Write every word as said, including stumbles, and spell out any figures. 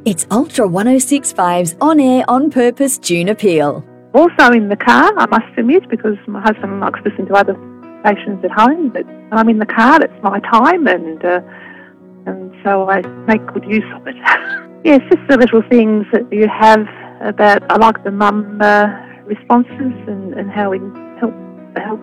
It's Ultra one oh six point five's On Air, On Purpose June Appeal. Also in the car, I must admit, because my husband likes to listen to other stations at home, but when I'm in the car, it's my time, and uh, and so I make good use of it. Yes, just the little things that you have about, I like the mum uh, responses and, and how we help, help